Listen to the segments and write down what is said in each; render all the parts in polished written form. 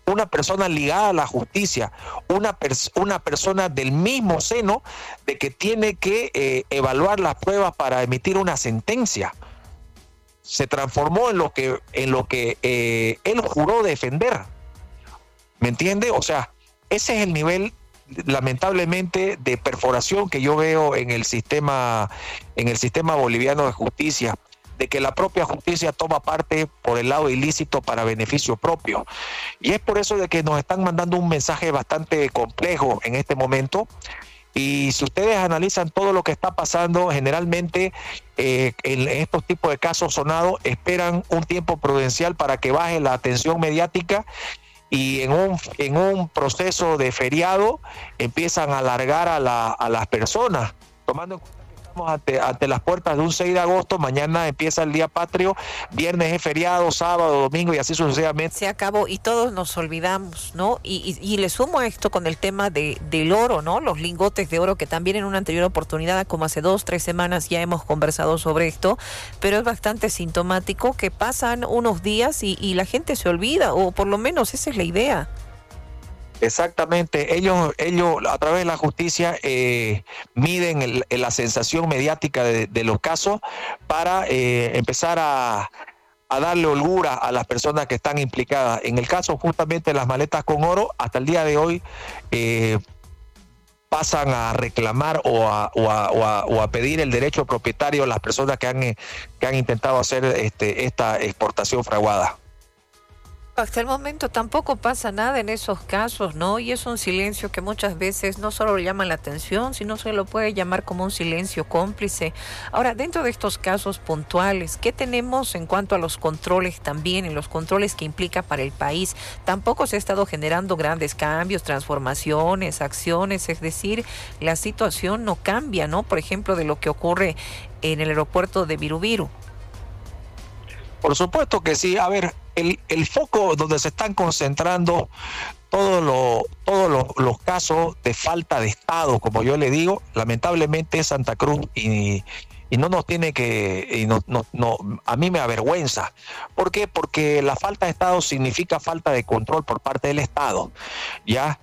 una persona ligada a la justicia, una persona del mismo seno de que tiene que evaluar las pruebas para emitir una sentencia. Se transformó en lo que él juró defender. ¿Me entiende? O sea, ese es el nivel, lamentablemente, de perforación que yo veo en el sistema boliviano de justicia, de que la propia justicia toma parte por el lado ilícito para beneficio propio. Y es por eso de que nos están mandando un mensaje bastante complejo en este momento. Y si ustedes analizan todo lo que está pasando, generalmente en estos tipos de casos sonados esperan un tiempo prudencial para que baje la atención mediática, y en un proceso de feriado empiezan a alargar a las personas, tomando en cuenta que estamos ante las puertas de un 6 de agosto, mañana empieza el Día Patrio, viernes es feriado, sábado, domingo y así sucesivamente. Se acabó y todos nos olvidamos, ¿no? Y le sumo a esto con el tema del oro, ¿no? Los lingotes de oro, que también en una anterior oportunidad, como hace 2-3 semanas, ya hemos conversado sobre esto, pero es bastante sintomático que pasan unos días y la gente se olvida, o por lo menos esa es la idea. Exactamente, ellos a través de la justicia miden la sensación mediática de los casos para empezar a darle holgura a las personas que están implicadas. En el caso justamente de las maletas con oro, hasta el día de hoy pasan a reclamar o a pedir el derecho propietario a las personas que han intentado hacer esta exportación fraguada. Hasta el momento tampoco pasa nada en esos casos, ¿no? Y es un silencio que muchas veces no solo llama la atención, sino se lo puede llamar como un silencio cómplice. Ahora, dentro de estos casos puntuales, ¿qué tenemos en cuanto a los controles también, en los controles que implica para el país? Tampoco se ha estado generando grandes cambios, transformaciones, acciones, es decir, la situación no cambia, ¿no? Por ejemplo, de lo que ocurre en el aeropuerto de Virubiru. Por supuesto que sí. A ver, el foco donde se están concentrando todos los casos de falta de Estado, como yo le digo, lamentablemente es Santa Cruz, y no nos tiene que, a mí me avergüenza. ¿Por qué? Porque la falta de Estado significa falta de control por parte del Estado. Ya,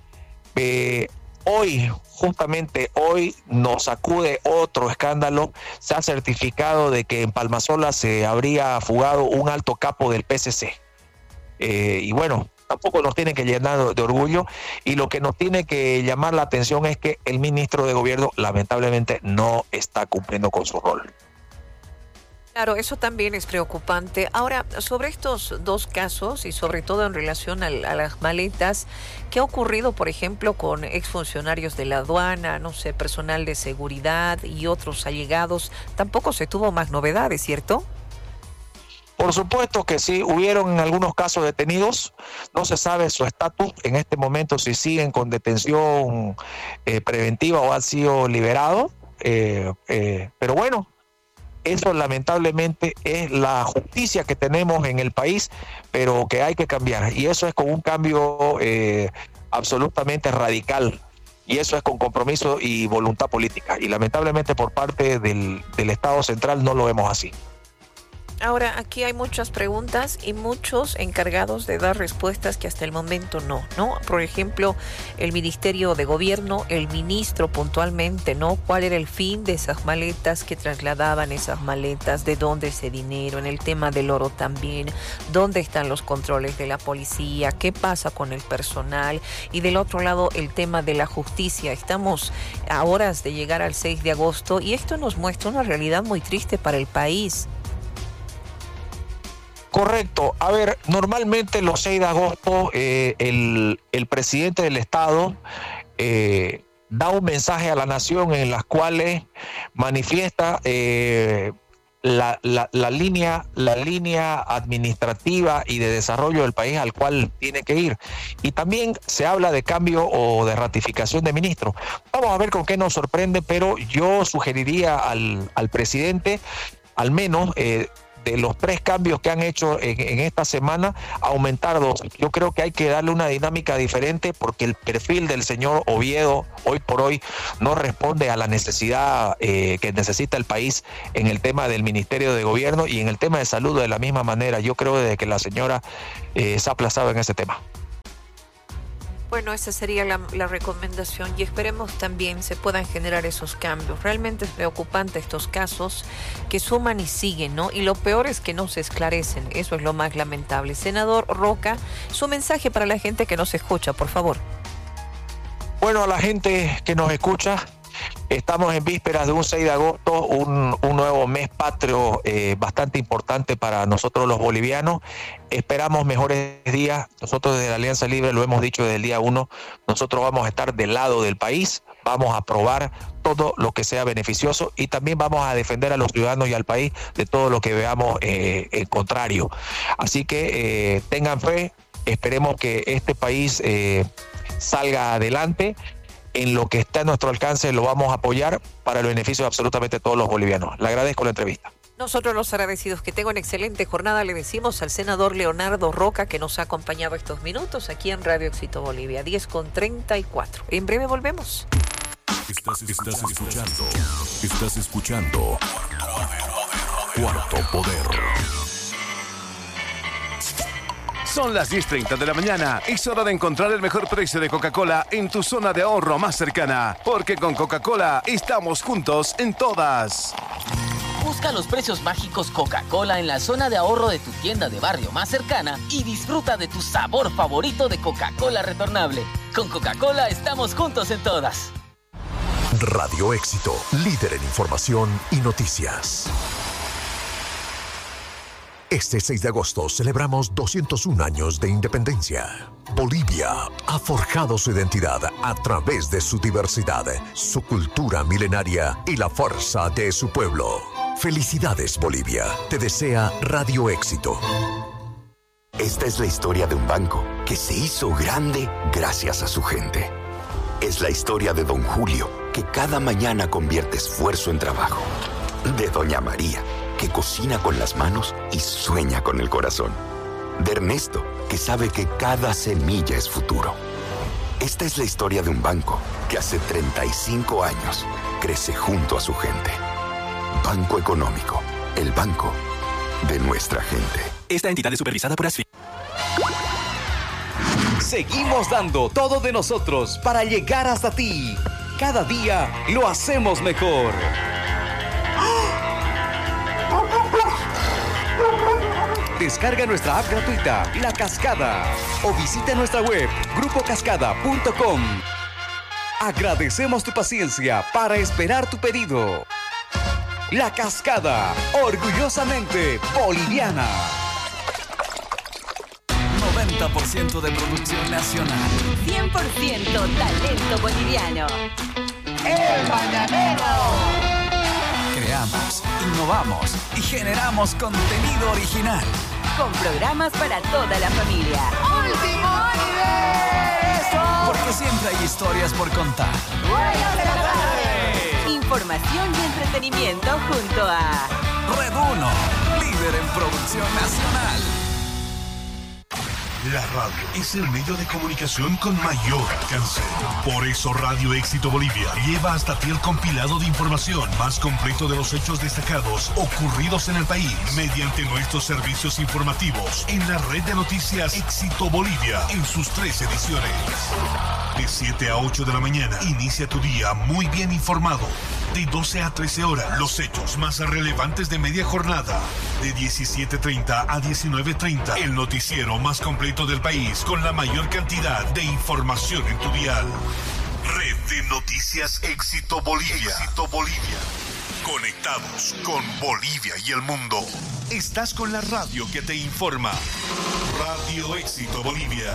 justamente hoy nos sacude otro escándalo. Se ha certificado de que en Palmasola se habría fugado un alto capo del PCC. Y bueno, tampoco nos tiene que llenar de orgullo, y lo que nos tiene que llamar la atención es que el ministro de gobierno lamentablemente no está cumpliendo con su rol. Claro, eso también es preocupante. Ahora, sobre estos dos casos y sobre todo en relación a las maletas, ¿qué ha ocurrido, por ejemplo, con exfuncionarios de la aduana, no sé, personal de seguridad y otros allegados? Tampoco se tuvo más novedades, ¿cierto? Por supuesto que sí, hubieron en algunos casos detenidos, no se sabe su estatus en este momento, si siguen con detención preventiva o han sido liberados, pero bueno, eso lamentablemente es la justicia que tenemos en el país, pero que hay que cambiar, y eso es con un cambio absolutamente radical, y eso es con compromiso y voluntad política, y lamentablemente por parte del Estado central no lo vemos así. Ahora, aquí hay muchas preguntas y muchos encargados de dar respuestas que hasta el momento no. Por ejemplo, el Ministerio de Gobierno, el ministro puntualmente, ¿no? ¿Cuál era el fin de esas maletas? ¿Qué trasladaban esas maletas? ¿De dónde ese dinero? En el tema del oro también. ¿Dónde están los controles de la policía? ¿Qué pasa con el personal? Y del otro lado, el tema de la justicia. Estamos a horas de llegar al 6 de agosto y esto nos muestra una realidad muy triste para el país. Correcto. A ver, normalmente los 6 de agosto el presidente del Estado da un mensaje a la nación en las cuales manifiesta la línea administrativa y de desarrollo del país al cual tiene que ir. Y también se habla de cambio o de ratificación de ministros. Vamos a ver con qué nos sorprende, pero yo sugeriría al presidente, al menos de los 3 cambios que han hecho en esta semana, aumentar 2. Yo creo que hay que darle una dinámica diferente, porque el perfil del señor Oviedo hoy por hoy no responde a la necesidad que necesita el país en el tema del Ministerio de Gobierno, y en el tema de salud de la misma manera. Yo creo de que la señora se ha aplazado en ese tema. Bueno, esa sería la recomendación y esperemos también se puedan generar esos cambios. Realmente es preocupante estos casos que suman y siguen, ¿no? Y lo peor es que no se esclarecen, eso es lo más lamentable. Senador Roca, su mensaje para la gente que nos escucha, por favor. Bueno, a la gente que nos escucha, estamos en vísperas de un 6 de agosto, un nuevo mes patrio bastante importante para nosotros los bolivianos. Esperamos mejores días. Nosotros desde la Alianza Libre lo hemos dicho desde el día 1, nosotros vamos a estar del lado del país, vamos a aprobar todo lo que sea beneficioso y también vamos a defender a los ciudadanos y al país de todo lo que veamos contrario. Así que tengan fe, esperemos que este país salga adelante. En lo que está a nuestro alcance lo vamos a apoyar para el beneficio de absolutamente todos los bolivianos. Le agradezco la entrevista. Nosotros los agradecidos, que tenga una excelente jornada, le decimos al senador Leonardo Roca, que nos ha acompañado estos minutos aquí en Radio Éxito Bolivia, 10:34. En breve volvemos. Estás escuchando Cuarto Poder. Son las 10:30 de la mañana. Es hora de encontrar el mejor precio de Coca-Cola en tu zona de ahorro más cercana. Porque con Coca-Cola estamos juntos en todas. Busca los precios mágicos Coca-Cola en la zona de ahorro de tu tienda de barrio más cercana y disfruta de tu sabor favorito de Coca-Cola retornable. Con Coca-Cola estamos juntos en todas. Radio Éxito, líder en información y noticias. Este 6 de agosto celebramos 201 años de independencia. Bolivia ha forjado su identidad a través de su diversidad, su cultura milenaria y la fuerza de su pueblo. Felicidades, Bolivia. Te desea Radio Éxito. Esta es la historia de un banco que se hizo grande gracias a su gente. Es la historia de Don Julio, que cada mañana convierte esfuerzo en trabajo. De Doña María, que cocina con las manos y sueña con el corazón. De Ernesto, que sabe que cada semilla es futuro. Esta es la historia de un banco que hace 35 años crece junto a su gente. Banco Económico, el banco de nuestra gente. Esta entidad es supervisada por ASFI. Seguimos dando todo de nosotros para llegar hasta ti. Cada día lo hacemos mejor. Descarga nuestra app gratuita, La Cascada, o visita nuestra web, grupocascada.com. Agradecemos tu paciencia para esperar tu pedido. La Cascada, orgullosamente boliviana. 90% de producción nacional. 100% talento boliviano. El Mañanero. Creamos, innovamos y generamos contenido original. Con programas para toda la familia. ¡Último universo! Porque siempre hay historias por contar. ¡Buenas de la tarde! Información y entretenimiento junto a Red 1, líder en producción nacional. La radio es el medio de comunicación con mayor alcance. Por eso Radio Éxito Bolivia lleva hasta ti el compilado de información más completo de los hechos destacados ocurridos en el país mediante nuestros servicios informativos en la red de noticias Éxito Bolivia en sus 3 ediciones. De 7 a 8 de la mañana, inicia tu día muy bien informado. De 12 a 13 horas, los hechos más relevantes de media jornada. De 17:30 a 19:30, el noticiero más completo del país con la mayor cantidad de información en tu dial. Red de Noticias Éxito Bolivia. Éxito Bolivia. Conectados con Bolivia y el mundo. Estás con la radio que te informa. Radio Éxito Bolivia.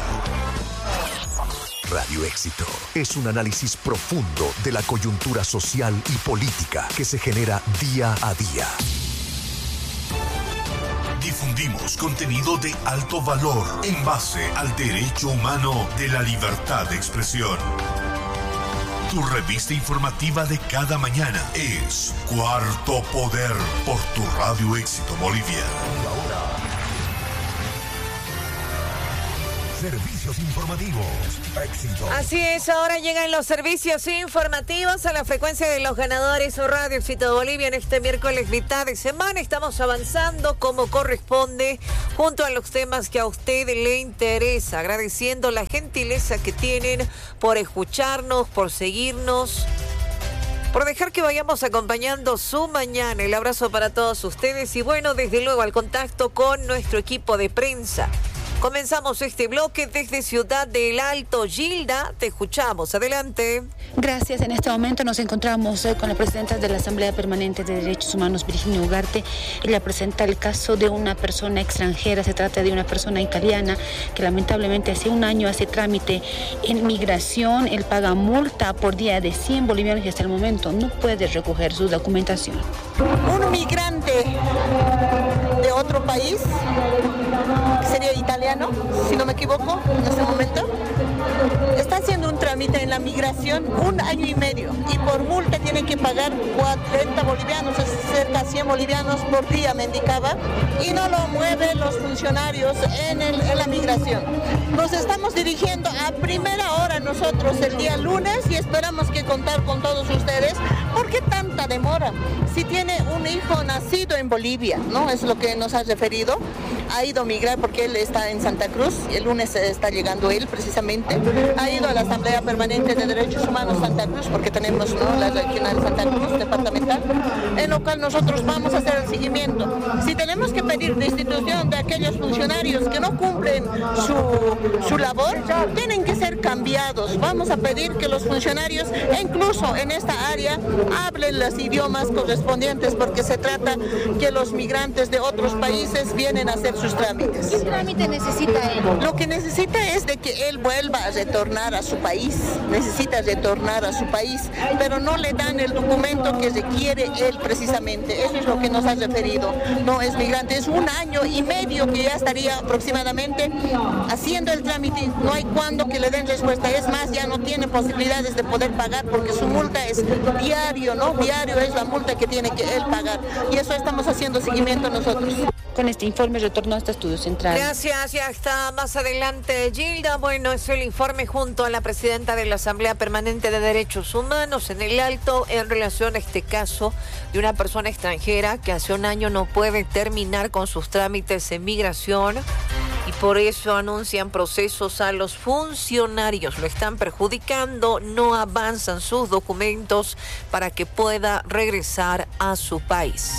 Radio Éxito es un análisis profundo de la coyuntura social y política que se genera día a día. Difundimos contenido de alto valor en base al derecho humano de la libertad de expresión. Tu revista informativa de cada mañana es Cuarto Poder por tu Radio Éxito Bolivia. Servicio servicios informativos. Éxito. Así es, ahora llegan los servicios informativos a la frecuencia de los ganadores o Radio Éxito Bolivia en este miércoles mitad de semana. Estamos avanzando como corresponde junto a los temas que a usted le interesa, agradeciendo la gentileza que tienen por escucharnos, por seguirnos, por dejar que vayamos acompañando su mañana. El abrazo para todos ustedes y bueno, desde luego al contacto con nuestro equipo de prensa. Comenzamos este bloque desde Ciudad del Alto. Gilda, te escuchamos. Adelante. Gracias. En este momento nos encontramos con la presidenta de la Asamblea Permanente de Derechos Humanos, Virginia Ugarte. Ella presenta el caso de una persona extranjera. Se trata de una persona italiana que lamentablemente hace un año hace trámite en migración. Él paga multa por día de 100 bolivianos y hasta el momento no puede recoger su documentación. Un migrante de otro país, que sería italiano, si no me equivoco, en este momento, está haciendo un trámite en la migración 1 año y medio y por multa tiene que pagar 40 bolivianos, es cerca de 100 bolivianos por día, me indicaba, y no lo mueven los funcionarios en la migración. Nos estamos dirigiendo a primera hora nosotros el día lunes y esperamos que contar con todos ustedes. ¿Por qué tanta demora? Si tiene un hijo nacido en Bolivia, ¿no? Es lo que nos ha referido. Ha ido a migrar porque él está en Santa Cruz, el lunes está llegando él precisamente. Ha ido a la Asamblea Permanente de Derechos Humanos Santa Cruz porque tenemos, ¿no?, la regional Santa Cruz departamental, en lo cual nosotros vamos a hacer el seguimiento. Si tenemos que pedir destitución de aquellos funcionarios que no cumplen su labor, tienen que ser cambiados. Vamos a pedir que los funcionarios, incluso en esta área, hablen los idiomas correspondientes porque se trata que los migrantes de otros países vienen a hacer sus trámites. ¿Qué trámite necesita él? Lo que necesita es de que él vuelva a retornar a su país. Necesita retornar a su país, pero no le dan el documento que requiere él precisamente. Eso es lo que nos ha referido. No es migrante, es 1 año y medio que ya estaría aproximadamente haciendo el trámite. No hay cuándo que le den respuesta. Es más, ya no tiene posibilidades de poder pagar porque su multa es diario, ¿no? Diario es la multa que tiene que él pagar. Y eso estamos haciendo seguimiento nosotros. Con este informe retornó a este estudio central. Gracias, ya está más adelante Gilda. Bueno, es el informe junto a la presidenta de la Asamblea Permanente de Derechos Humanos en el Alto en relación a este caso de una persona extranjera que hace 1 año no puede terminar con sus trámites en migración y por eso anuncian procesos a los funcionarios. Lo están perjudicando, no avanzan sus documentos para que pueda regresar a su país.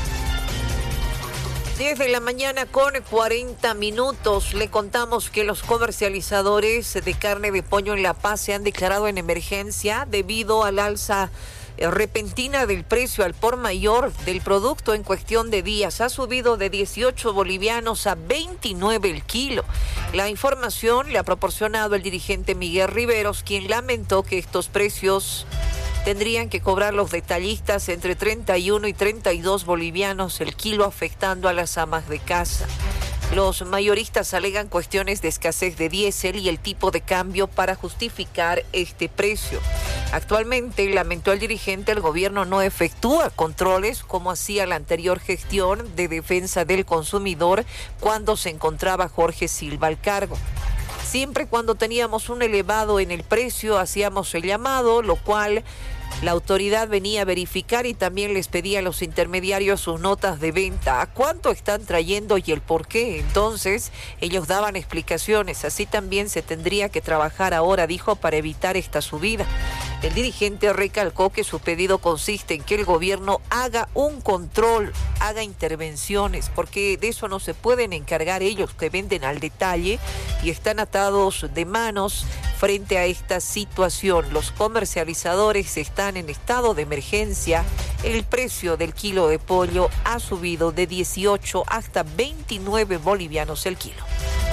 10 de la mañana con 40 minutos. Le contamos que los comercializadores de carne de pollo en La Paz se han declarado en emergencia debido al alza repentina del precio al por mayor del producto en cuestión de días. Ha subido de 18 bolivianos a 29 el kilo. La información le ha proporcionado el dirigente Miguel Riveros, quien lamentó que estos precios tendrían que cobrar los detallistas entre 31 y 32 bolivianos el kilo, afectando a las amas de casa. Los mayoristas alegan cuestiones de escasez de diésel y el tipo de cambio para justificar este precio. Actualmente, lamentó el dirigente, el gobierno no efectúa controles como hacía la anterior gestión de defensa del consumidor cuando se encontraba Jorge Silva al cargo. Siempre cuando teníamos un elevado en el precio hacíamos el llamado, lo cual la autoridad venía a verificar y también les pedía a los intermediarios sus notas de venta, a cuánto están trayendo y el por qué. Entonces ellos daban explicaciones. Así también se tendría que trabajar ahora, dijo, para evitar esta subida. El dirigente recalcó que su pedido consiste en que el gobierno haga un control, haga intervenciones, porque de eso no se pueden encargar ellos, que venden al detalle y están atados de manos frente a esta situación. Los comercializadores están en estado de emergencia. El precio del kilo de pollo ha subido de 18 hasta 29 bolivianos el kilo.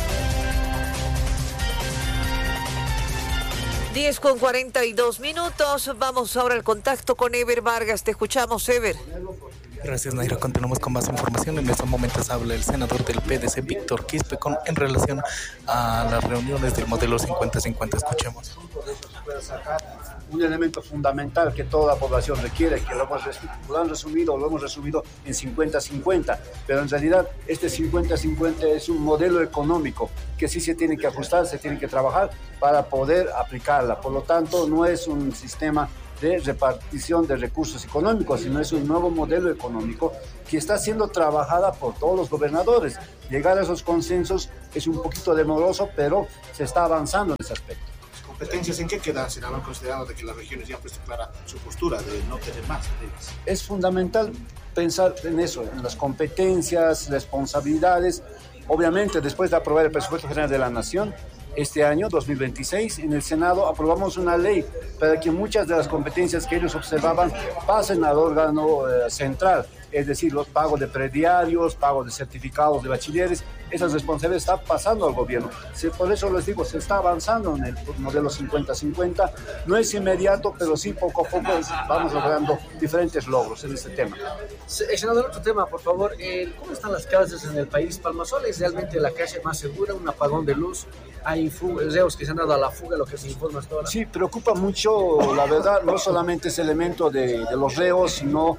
10:42. Vamos ahora al contacto con Ever Vargas. Te escuchamos, Ever. Gracias, Naira. Continuamos con más información. En estos momentos habla el senador del PDC, Víctor Quispe, en relación a las reuniones del modelo 50-50. Escuchemos. Un elemento fundamental que toda la población requiere, que lo hemos resumido en 50-50, pero en realidad este 50-50 es un modelo económico que sí se tiene que ajustar, se tiene que trabajar para poder aplicarla. Por lo tanto, no es un sistema de repartición de recursos económicos, sino es un nuevo modelo económico que está siendo trabajada por todos los gobernadores. Llegar a esos consensos es un poquito demoroso, pero se está avanzando en ese aspecto. ¿Las competencias en qué quedan? ¿Se han considerado de que las regiones ya han puesto clara su postura de no tener más de ellas? Es fundamental pensar en eso, en las competencias, responsabilidades. Obviamente, después de aprobar el presupuesto general de la Nación, este año, 2026, en el Senado aprobamos una ley para que muchas de las competencias que ellos observaban pasen al órgano central, es decir, los pagos de prediarios, pagos de certificados de bachilleres, esas responsabilidades están pasando al gobierno. Por eso les digo, se está avanzando en el modelo 50-50, no es inmediato, pero sí poco a poco vamos logrando diferentes logros en este tema. Senador, otro tema, por favor, ¿cómo están las cárceles en el país? Palmasol es realmente la cárcel más segura, un apagón de luz, hay reos que se han dado a la fuga, lo que se informa hasta ahora. Sí, preocupa mucho, la verdad, no solamente ese elemento de los reos, sino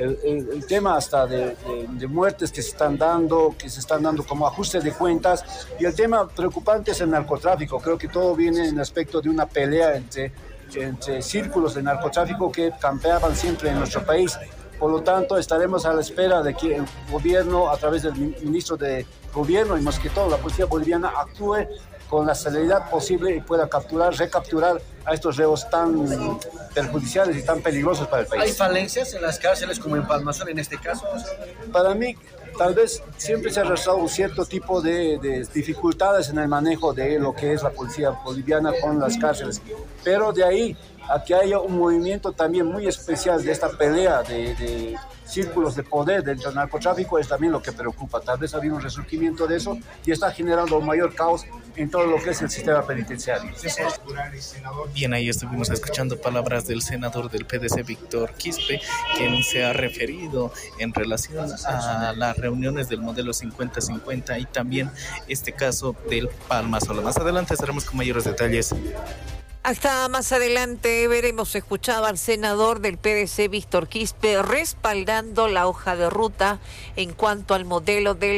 el tema hasta de muertes que se están dando como ajuste de cuentas, y el tema preocupante es el narcotráfico. Creo que todo viene en aspecto de una pelea entre círculos de narcotráfico que campeaban siempre en nuestro país. Por lo tanto, estaremos a la espera de que el gobierno, a través del ministro de Gobierno y más que todo la policía boliviana, actúe con la celeridad posible y pueda recapturar a estos reos tan perjudiciales y tan peligrosos para el país. ¿Hay falencias en las cárceles como en Palmasol en este caso? Para mí, tal vez siempre se ha arrastrado un cierto tipo de dificultades en el manejo de lo que es la policía boliviana con las cárceles, pero de ahí a que haya un movimiento también muy especial de esta pelea de círculos de poder dentro del narcotráfico es también lo que preocupa. Tal vez ha habido un resurgimiento de eso y está generando un mayor caos en todo lo que es el sistema penitenciario. Bien, ahí estuvimos escuchando palabras del senador del PDC, Víctor Quispe, quien se ha referido en relación a las reuniones del modelo 50-50 y también este caso del Palmasol. Más adelante estaremos con mayores detalles. Hasta más adelante veremos escuchado al senador del PDC, Víctor Quispe, respaldando la hoja de ruta en cuanto al modelo del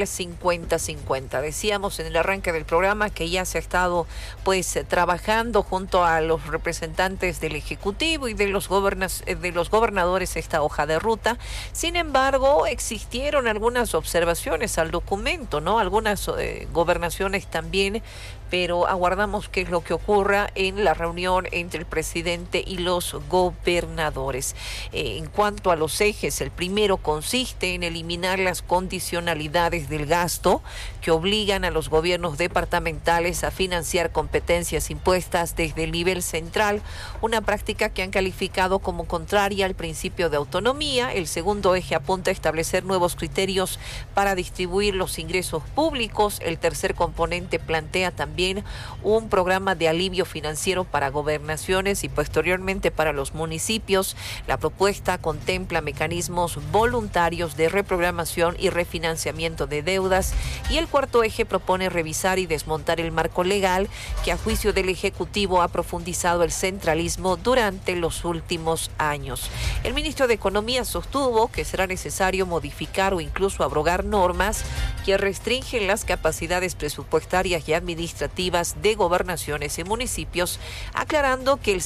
50-50. Decíamos en el arranque del programa que ya se ha estado trabajando junto a los representantes del Ejecutivo y de los gobernadores esta hoja de ruta. Sin embargo, existieron algunas observaciones al documento, ¿no? Algunas gobernaciones también, pero aguardamos qué es lo que ocurra en la reunión entre el presidente y los gobernadores. En cuanto a los ejes, el primero consiste en eliminar las condicionalidades del gasto que obligan a los gobiernos departamentales a financiar competencias impuestas desde el nivel central, una práctica que han calificado como contraria al principio de autonomía. El segundo eje apunta a establecer nuevos criterios para distribuir los ingresos públicos. El tercer componente plantea también un programa de alivio financiero para gobernaciones y posteriormente para los municipios. La propuesta contempla mecanismos voluntarios de reprogramación y refinanciamiento de deudas, y el cuarto eje propone revisar y desmontar el marco legal que a juicio del Ejecutivo ha profundizado el centralismo durante los últimos años. El ministro de Economía sostuvo que será necesario modificar o incluso abrogar normas que restringen las capacidades presupuestarias y administrativas de gobernaciones y municipios, aclarando que el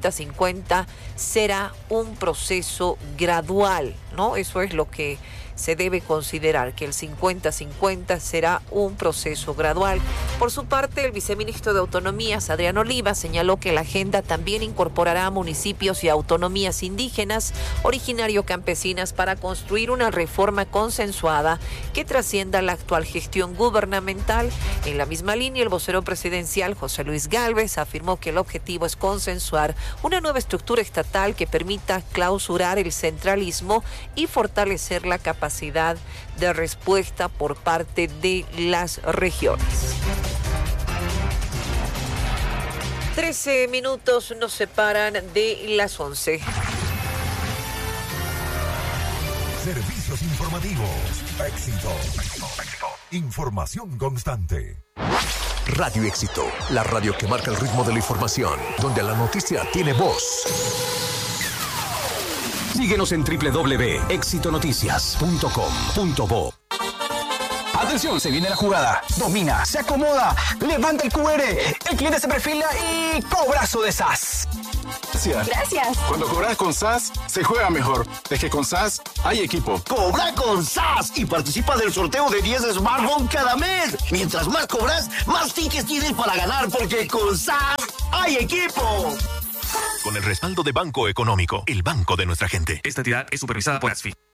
50-50 será un proceso gradual, ¿no? Eso es lo que se debe considerar, que el 50-50 será un proceso gradual. Por su parte, el viceministro de Autonomías, Adrián Oliva, señaló que la agenda también incorporará a municipios y autonomías indígenas, originario-campesinas, para construir una reforma consensuada que trascienda la actual gestión gubernamental. En la misma línea, el vocero presidencial, José Luis Gálvez, afirmó que el objetivo es consensuar una nueva estructura estatal que permita clausurar el centralismo y fortalecer la capacidad de respuesta por parte de las regiones. 13 minutos nos separan de las 11. Servicios informativos. Éxito. Información constante. Radio Éxito, la radio que marca el ritmo de la información, donde la noticia tiene voz. Síguenos en www.exitonoticias.com.bo. Atención, se viene la jugada. Domina, se acomoda, levanta el QR. El cliente se perfila y cobrazo de SAS. Gracias. Cuando cobras con SAS, se juega mejor. Es que con SAS hay equipo. Cobra con SAS y participa del sorteo de 10 smartphones cada mes. Mientras más cobras, más tickets tienes para ganar, porque con SAS hay equipo. Con el respaldo de Banco Económico, el banco de nuestra gente. Esta entidad es supervisada por ASFI.